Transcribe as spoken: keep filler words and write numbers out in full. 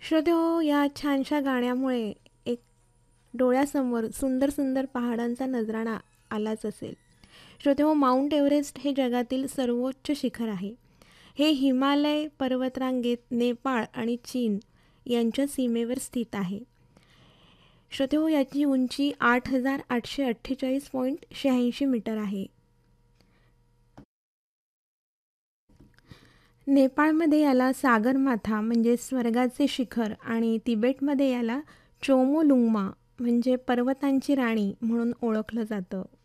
श्रोतेहो, या छानशा गाण्यामुळे एक डोळ्यासमोर सुंदर सुंदर पहाडांचा नजराणा आलाच असेल. श्रोतेहो, माउंट एव्हरेस्ट हे जगातील सर्वोच्च शिखर आहे. हे हिमालय पर्वतरांगेत नेपाळ आणि चीन यांच्या सीमेवर स्थित आहे. श्रोतेहो, याची उंची आठ हजार आठशे अठ्ठेचाळीस पॉईंट शहाऐंशी मीटर आहे. नेपाळमध्ये याला सागरमाथा म्हणजे स्वर्गाचे शिखर आणि तिबेटमध्ये याला चोमोलुंगमा म्हणजे पर्वतांची राणी म्हणून ओळखलं जातं.